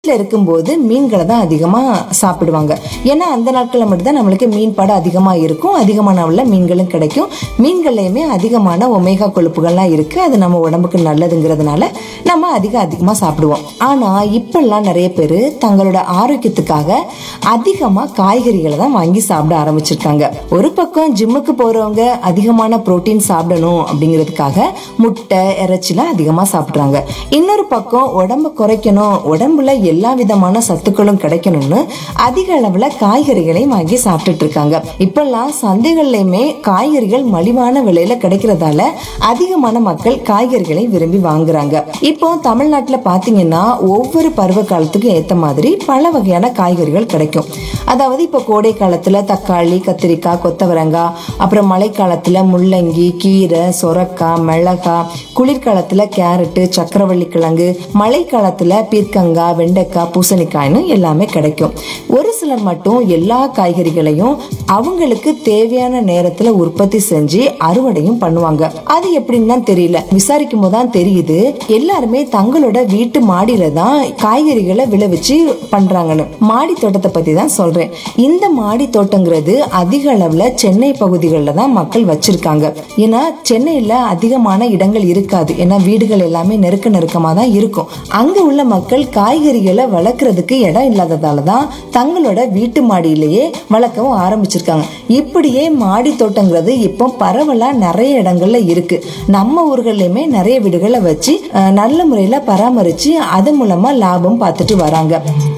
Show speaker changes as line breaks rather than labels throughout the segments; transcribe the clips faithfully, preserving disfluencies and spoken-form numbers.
இருக்கும்போது மீன்களை தான் அதிகமா சாப்பிடுவாங்க. ஏன்னா அந்த நாட்கள்ல மட்டும்தான் நம்மளுக்கு மீன் படம் அதிகமா இருக்கும், அதிகமான உள்ள மீன்களும் கிடைக்கும். மீன்கள்லயுமே அதிகமான ஒமேகா கொழுப்புகள்லாம் இருக்கு, அது நம்ம உடம்புக்கு நல்லதுங்கிறதுனால நம்ம அதிக அதிகமா சாப்பிடுவோம். ஆனா இப்பெல்லாம் நிறைய பேரு தங்களோட ஆரோக்கியத்துக்காக அதிகமா காய்கறிகளை தான் வாங்கி சாப்பிட ஆரம்பிச்சிருக்காங்க. ஒரு பக்கம் ஜிம்முக்கு போறவங்க அதிகமான புரோட்டீன் சாப்பிடணும் அப்படிங்கிறதுக்காக முட்டை இறைச்சிலாம் அதிகமா சாப்பிடுறாங்க. இன்னொரு பக்கம் உடம்பு குறைக்கணும், உடம்புல எல்லா விதமான சத்துக்களும் கிடைக்கணும்னு அதிக அளவுல காய்கறிகளை வாங்கி சாப்பிட்டுட்டு இருக்காங்க. இப்பெல்லாம் சந்தைகள்லயுமே காய்கறிகள் மலிவான விலையில கிடைக்கிறதால அதிகமான மக்கள் காய்கறிகளை விரும்பி வாங்குறாங்க. இப்போ தமிழ்நாட்டுல பாத்தீங்கன்னா ஒவ்வொரு பருவ காலத்துக்கும் ஏத்த மாதிரி பல வகையான காய்கறிகள் கிடைக்கும். அதாவது இப்ப கோடை காலத்துல தக்காளி, கத்திரிக்காய், கொத்தவரங்காய், அப்புறம் மழை காலத்துல முள்ளங்கி, கீரை, சொரக்காய், மிளகாய், குளிர்காலத்துல கேரட்டு, சக்கரவள்ளி கிழங்கு, மழை காலத்துல பீர்க்கங்காய், வெண்டைக்காய், பூசணிக்காய்னு எல்லாமே கிடைக்கும். ஒரு சிலர் மட்டும் எல்லா காய்கறிகளையும் அவங்களுக்கு தேவையான நேரத்துல உற்பத்தி செஞ்சு அறுவடையும் பண்ணுவாங்க. அது எப்படின்னு தான் தெரியல, விசாரிக்கும் போதுதான் தெரியுது எல்லாருமே தங்களோட வீட்டு மாடியில தான் காய்கறிகளை விளைவிச்சு பண்றாங்கன்னு. மாடி தோட்டத்தை பத்தி தான் சொல்றேன். இந்த மாடி தோட்டங்கிறது அதிக அளவுல சென்னை பகுதிகளில் தான் மக்கள் வச்சிருக்காங்க. ஏன்னா சென்னையில அதிகமான இடங்கள் இருக்காது, ஏன்னா வீடுகள் எல்லாமே நெருக்க நெருக்கமா தான் இருக்கும். அங்க உள்ள மக்கள் காய்கறிகளை வளர்க்கறதுக்கு இடம் இல்லாததாலதான் தங்களோட வீட்டு மாடியிலேயே வளர்க்கவும் ஆரம்பிச்சிருக்காங்க. இப்படியே மாடி தோட்டங்கிறது இப்போ பரவலா நிறைய இடங்கள்ல இருக்கு. நம்ம ஊர்கள்லயுமே நிறைய வீடுகளை வச்சு நல்ல முறையில பராமரிச்சு அது மூலமா லாபம் பார்த்துட்டு வராங்க.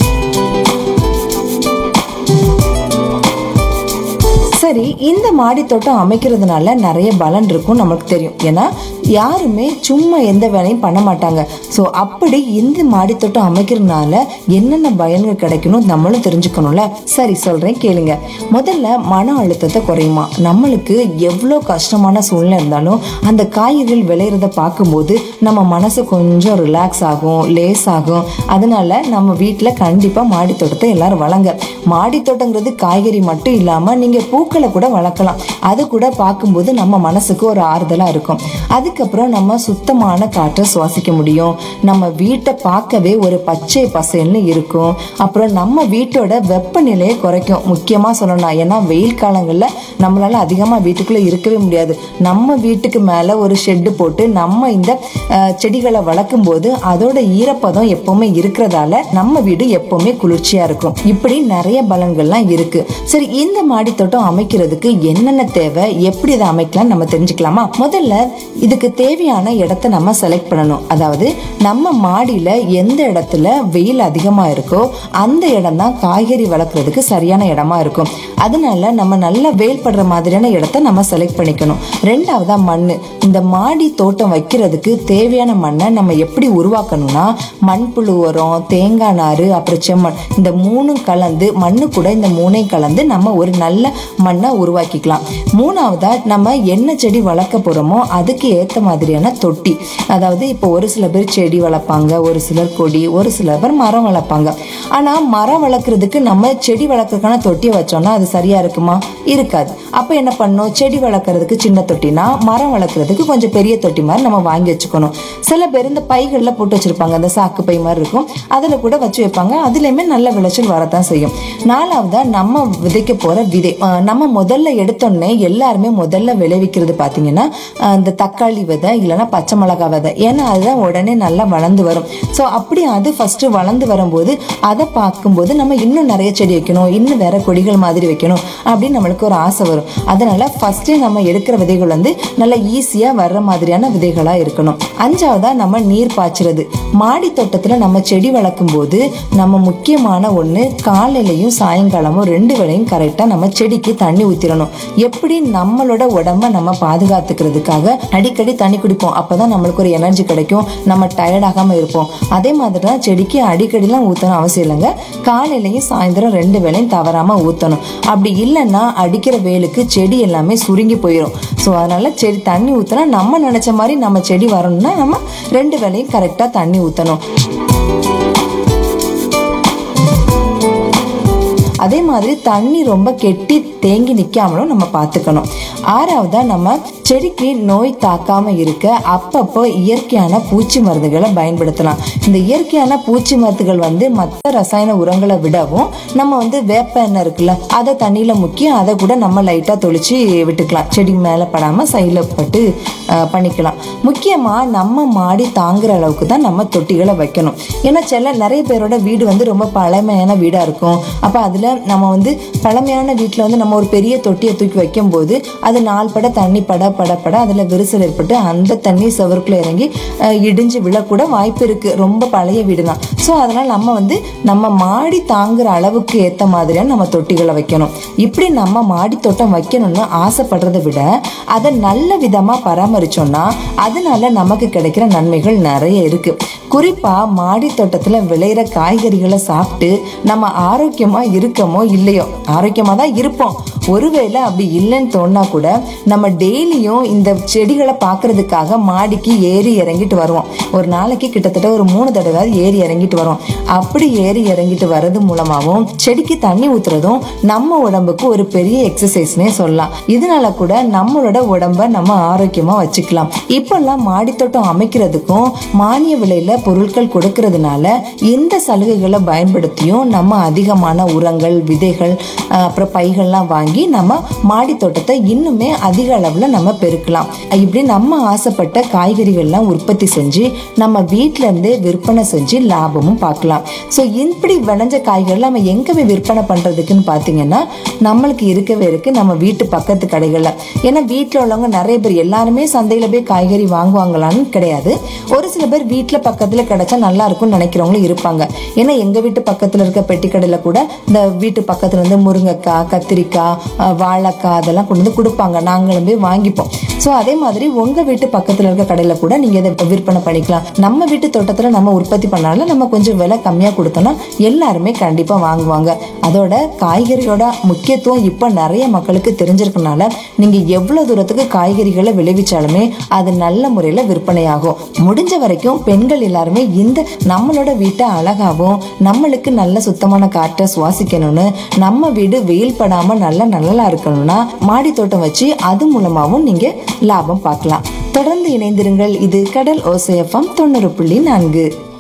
சரி, இந்த மாடி தோட்டம் அமைக்கிறதுனால நிறைய பலன் இருக்கும் நமக்கு தெரியும். ஏன்னா யாருமே சும்மா எந்த வேலையும் பண்ண மாட்டாங்க. ஸோ அப்படி இந்த மாடி தோட்டம் அமைக்கிறதுனால என்னென்ன பயன்கள் கிடைக்கணும் நம்மளும் தெரிஞ்சுக்கணும்ல. சரி சொல்றேன் கேளுங்க. முதல்ல மன அழுத்தத்தை குறையுமா. நம்மளுக்கு எவ்வளோ கஷ்டமான சூழ்நிலை இருந்தாலும் அந்த காய்கறிகள் விளையிறத பார்க்கும்போது நம்ம மனசு கொஞ்சம் ரிலாக்ஸ் ஆகும், லேஸ் ஆகும். அதனால நம்ம வீட்டில் கண்டிப்பா மாடி தோட்டத்தை எல்லாரும் வளங்க. மாடி தோட்டங்கிறது காய்கறி மட்டும் இல்லாம நீங்க பூக்களை கூட வளர்க்கலாம். அது கூட பார்க்கும்போது நம்ம மனசுக்கு ஒரு ஆறுதலா இருக்கும். அதுக்கப்புறம் நம்ம சுத்தமான காற்றை சுவாசிக்க முடியும். நம்ம வீட்டை பார்க்கவே ஒரு பச்சை பசேல்னு இருக்கும். அப்புறம் நம்ம வீட்டோட வெப்பநிலையை குறைக்கும். முக்கியமா சொல்லணும், ஏன்னா வெயில் காலங்கள்ல நம்மளால அதிகமா வீட்டுக்குள்ள இருக்கவே முடியாது. நம்ம வீட்டுக்கு மேல ஒரு ஷெட்டு போட்டு நம்ம இந்த செடிகளை வளர்க்கும் போது அதோட ஈரப்பதம் எப்பவுமே இருக்கிறதால நம்ம வீடு எப்பவுமே குளிர்ச்சியா இருக்கும். இப்படி நிறைய பலன்கள்லாம் இருக்கு. சரி, இந்த மாடி தோட்டம் அமைக்கிறதுக்கு என்னென்ன தேவை, எப்படி அதை அமைக்கலாம் நம்ம தெரிஞ்சுக்கலாமா? முதல்ல இதுக்கு தேவையான இடத்த நம்ம செலக்ட் பண்ணணும். அதாவது நம்ம மாடியில எந்த இடத்துல வெயில் அதிகமா இருக்கோ அந்த இடம் தான் காய்கறி வளர்க்கறதுக்கு சரியான இடமா இருக்கும். அதனால நம்ம நல்ல வெயில் படுற மாதிரியான இடத்த நம்ம செலக்ட் பண்ணிக்கணும். ரெண்டாவதா மண்ணு. இந்த மாடி தோட்டம் வைக்கிறதுக்கு தேவையான மண்ணை நம்ம எப்படி உருவாக்கணும்னா மண்புழு உரம், தேங்காய் நாறு, அப்புறம் செம்மண், இந்த மூணும் கலந்து மண்ணு கூட இந்த மூணையும் கலந்து நம்ம ஒரு நல்ல மண்ணை உருவாக்கிக்கலாம். மூணாவதா நம்ம என்ன செடி வளர்க்க போறோமோ அதுக்கு ஏத்த மாதிரியான தொட்டி. அதாவது இப்போ ஒரு சில பேர் செடி வளர்ப்பாங்க, ஒரு சிலர் கொடி, ஒரு சில பேர் மரம் வளர்ப்பாங்க. ஆனா மரம் வளர்க்கறதுக்கு நம்ம செடி வளர்க்கறதுக்கான தொட்டியை வச்சோம்னா அது சரியா இருக்குமா? இருக்காது. அப்ப என்ன பண்ணணும், செடி வளர்க்கறதுக்கு சின்ன தொட்டினா மரம் வளர்க்கறதுக்கு கொஞ்சம் பெரிய தொட்டி மாதிரி நம்ம வாங்கி வச்சுக்கணும். சில பேர் இந்த பைகள்ல போட்டு வச்சிருப்பாங்க, அந்த சாக்கு பை மாதிரி இருக்கும், அதுல கூட வச்சு வைப்பாங்க. அதுலயுமே நல்ல விளைச்சல் வரத்தான் செய்யும். நாலாவதா நம்ம விதைக்க போற விதை. நம்ம முதல்ல எடுத்தோடனே எல்லாருமே முதல்ல விளைவிக்கிறது பாத்தீங்கன்னா இந்த தக்காளி விதை இல்லைன்னா பச்சை மிளகாய் விதை. ஏன்னா அதுதான் உடனே நல்லா வளர்ந்து வரும். ஸோ அப்படி அது ஃபர்ஸ்ட் வளர்ந்து வரும்போது அதை பார்க்கும்போது நம்ம இன்னும் நிறைய செடி வைக்கணும், இன்னும் வேற கொடிகள் மாதிரி வைக்கணும் அப்படின்னு நம்மளுக்கு ஒரு ஆசை வரும். அதனால ஃபர்ஸ்ட் நம்ம எடுக்கிற விதைகள் வந்து நல்லா ஈஸியா வர்ற மாதிரியான விதைகளா இருக்கணும். அஞ்சாவதா நம்ம நீர் பாய்ச்சுறது. மாடி தோட்டத்துல நம்ம செடி வளர்க்கும் போது நம்ம முக்கியமான ஒண்ணு காலையிலையும் சாயங்காலமும் ரெண்டு வேளையும் கரெக்டா நம்ம செடிக்கு தண்ணி ஊத்திரணும். எப்படி நம்மளோட உடம்ப நம்ம பாதுகாத்துக்கிறதுக்காக அடிக்கடி தண்ணி குடிப்போம், அப்பதான் நம்மளுக்கு ஒரு எனர்ஜி கிடைக்கும், நம்ம டயர்ட் ஆகாம இருப்போம். அதே மாதிரிதான் செடிக்கு அடிக்கடிலாம் ஊத்தணும் அவசியம் இல்லைங்க. காலையிலையும் சாயந்தரம் ரெண்டு வேளையும் தவறாம ஊத்தணும். அப்படி இல்லைன்னா அடிக்கிற வேலுக்கு செடி எல்லாமே சுருங்கி போயிடும். ஸோ அதனால செடி தண்ணி ஊத்தினா நம்ம நினைச்ச மாதிரி நம்ம செடி வரணும்னா நம்ம ரெண்டு வேளையும் கரெக்டா தண்ணி ஊத்தணும். அதே மாதிரி தண்ணி ரொம்ப கெட்டி தேங்கி நிக்காமலும் நம்ம பார்த்துக்கணும். ஆறாவதா நம்ம செடிக்கு நோய் தாக்காம இருக்க அப்பப்போ இயற்கையான பூச்சி மருந்துகளை பயன்படுத்தலாம். இந்த இயற்கையான பூச்சி மருந்துகள் வந்து மற்ற ரசாயன உரங்களை விடவும் நம்ம வந்து வேப்ப எண்ணெய் இருக்குல்ல, அதை தண்ணியில முக்கி அதை கூட நம்ம லைட்டா தொளிச்சு விட்டுக்கலாம். செடி மேல படாம சைடில் பட்டு பண்ணிக்கலாம். முக்கியமா நம்ம மாடி தாங்குற அளவுக்கு தான் நம்ம தொட்டிகளை வைக்கணும். ஏன்னா சில நிறைய பேரோட வீடு வந்து ரொம்ப பழமையான வீடா இருக்கும். அப்ப அதுல நம்ம வந்து பழமையான வீட்டுல வந்து நம்ம ஒரு பெரிய தொட்டியை தூக்கி வைக்கும் போது அது நாள் பட தண்ணி பட பட பட அதுல விரிசல் ஏற்பட்டு அந்த தண்ணி சுவருக்குள்ள இறங்கி இடிஞ்சு விழக்கூட வாய்ப்பு இருக்கு, ரொம்ப பழைய வீடு தான். ஸோ அதனால நம்ம வந்து நம்ம மாடி தாங்குற அளவுக்கு ஏத்த மாதிரியான நம்ம தொட்டிகளை வைக்கணும். இப்படி நம்ம மாடி தோட்டம் வைக்கணும்னு ஆசைப்படுறதை விட அதை நல்ல விதமா பராமரிச்சோம்னா அதனால நமக்கு கிடைக்கிற நன்மைகள் நிறைய இருக்கு. குறிப்பா மாடி தோட்டத்துல விளையிற காய்கறிகளை சாப்பிட்டு நம்ம ஆரோக்கியமா இருக்கமோ இல்லையோ, ஆரோக்கியமா தான் இருப்போம். ஒருவேளை அப்படி இல்லைன்னு தோணுனா கூட நம்ம டெய்லியும் இந்த செடிகளை பார்க்கறதுக்காக மாடிக்கு ஏறி இறங்கிட்டு வருவோம். ஒரு நாளைக்கு கிட்டத்தட்ட ஒரு மூணு தடவை ஏறி இறங்கிட்டு வரோம். அப்படி ஏறி இறங்கிட்டு வர்றது மூலமாகவும் செடிக்கு தண்ணி ஊத்துறதும் நம்ம உடம்புக்கு ஒரு பெரிய எக்ஸசைஸ்னே சொல்லலாம். இதனால கூட நம்மளோட உடம்ப நம்ம ஆரோக்கியமா வச்சுக்கலாம். இப்பெல்லாம் மாடித்தோட்டம் அமைக்கிறதுக்கும் மானிய விலையில பொருட்கள் கொடுக்கறதுனால இந்த சலுகைகளை பயன்படுத்தியும் நம்ம அதிகமான உரங்கள், விதைகள், அப்புறம் பைகள்லாம் வாங்கி நம்ம மாடி தோட்டத்தை இன்னுமே அதிக அளவுல நம்ம பெருக்கலாம். இப்படி நம்ம ஆசைப்பட்ட காய்கறிகள்லாம் உற்பத்தி செஞ்சு நம்ம வீட்டுல இருந்தே விற்பனை செஞ்சு லாபமும் பார்க்கலாம். ஸோ இப்படி விளைஞ்ச காய்கறிகள் நம்ம எங்க போய் விற்பனை பண்றதுக்குன்னு பாத்தீங்கன்னா நம்மளுக்கு இருக்கவே இருக்கு நம்ம வீட்டு பக்கத்து கடைகள்ல. ஏன்னா வீட்டுல உள்ளவங்க நிறைய பேர் எல்லாருமே சந்தையில போய் காய்கறி வாங்குவாங்களான்னு கிடையாது. ஒரு சில பேர் வீட்டுல பக்கத்துல கிடைச்சா நல்லா இருக்கும்னு நினைக்கிறவங்களும் இருப்பாங்க. ஏன்னா எங்க வீட்டு பக்கத்துல இருக்க பெட்டி கடையில கூட இந்த வீட்டு பக்கத்துல இருந்து முருங்கைக்காய், கத்திரிக்காய், வாழைக்காய் அதெல்லாம் கொண்டு வந்து கொடுப்பாங்க. நாங்களும் போய் வாங்கிப்போம். ஸோ அதே மாதிரி உங்க வீட்டு பக்கத்துல இருக்க கடையில கூட நீங்க இதை விற்பனை பண்ணிக்கலாம். நம்ம வீட்டு தோட்டத்துல நம்ம உற்பத்தி பண்ணாலும் நம்ம கொஞ்சம் விலை கம்மியா கொடுத்தோம்னா எல்லாருமே கண்டிப்பா வாங்குவாங்க. அதோட காய்கறியோட முக்கியத்துவம் இப்ப நிறைய மக்களுக்கு தெரிஞ்சிருக்கனால நீங்க எவ்வளவு தூரத்துக்கு காய்கறிகளை விளைவிச்சாலுமே அது நல்ல முறையில விற்பனையாகும். முடிஞ்ச வரைக்கும் பெண்கள் எல்லாருமே இந்த நம்மளோட வீட்டை அழகாவும் நம்மளுக்கு நல்ல சுத்தமான காற்றை சுவாசிக்கணும்னு, நம்ம வீடு வெயில் படாம நல்ல நல்லா இருக்கணும்னா மாடி தோட்டம் வச்சு அது மூலமாவும் நீங்க லாபம் பார்க்கலாம். தொடர்ந்து இணைந்திருங்கள். இது கடல் ஓசை எஃப்எம் தொண்ணூறு புள்ளி நான்கு.